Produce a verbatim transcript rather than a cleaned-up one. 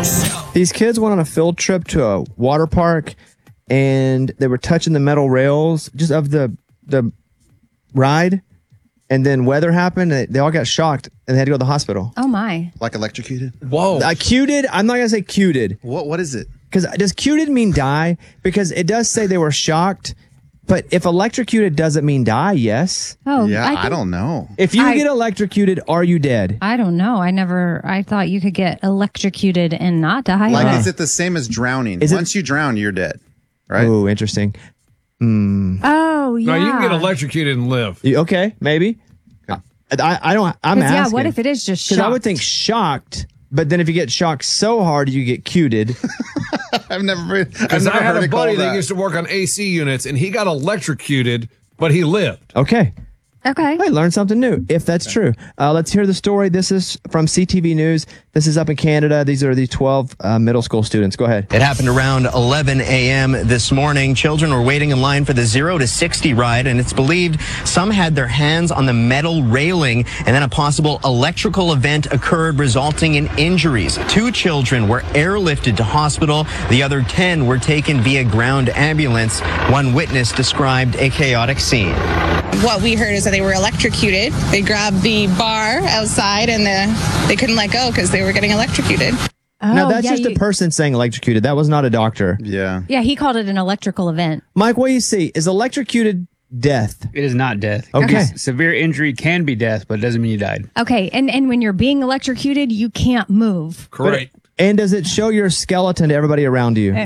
These kids went on a field trip to a water park, and they were touching the metal rails just of the the ride, and then weather happened, and they all got shocked, and they had to go to the hospital. Oh, my. Like electrocuted? Whoa. Uh, cuted? I'm not going to say cuted. What? What is it? Because does cuted mean die? Because it does say they were shocked, but if electrocuted doesn't mean die, yes. Oh, Yeah, I, I, think- don't know. If you I- get electrocuted, are you dead? I don't know. I never, I thought you could get electrocuted and not die. Like, Uh-huh. is it the same as drowning? Is it- Once you drown, you're dead, right? Oh, interesting. Oh, yeah. No, you can get electrocuted and live. You- Okay, maybe. I, I don't. I'm 'Cause, asking. yeah, what if it is just Because I would shocked? think shocked, but then if you get shocked so hard, you get cuted. I've never, I've Because never I had heard a it buddy called that that. used to work on A C units, and he got electrocuted, but he lived. Okay. Okay. I learned something new, if that's true. Uh, let's hear the story. This is from C T V News. This is up in Canada. These are the twelve uh, middle school students. Go ahead. It happened around eleven a.m. this morning. Children were waiting in line for the zero to sixty ride, and it's believed some had their hands on the metal railing, and then a possible electrical event occurred, resulting in injuries. Two children were airlifted to hospital. The other ten were taken via ground ambulance. One witness described a chaotic scene. What we heard is that they were electrocuted. They grabbed the bar outside and the, they couldn't let go because they were getting electrocuted. Oh, now, that's yeah, just you- a person saying electrocuted. That was not a doctor. Yeah. Yeah, he called it an electrical event. Mike, what do you see? Is electrocuted death? It is not death. Okay. S- Severe injury can be death, but it doesn't mean you died. Okay, and, and when you're being electrocuted, you can't move. Correct. And does it show your skeleton to everybody around you?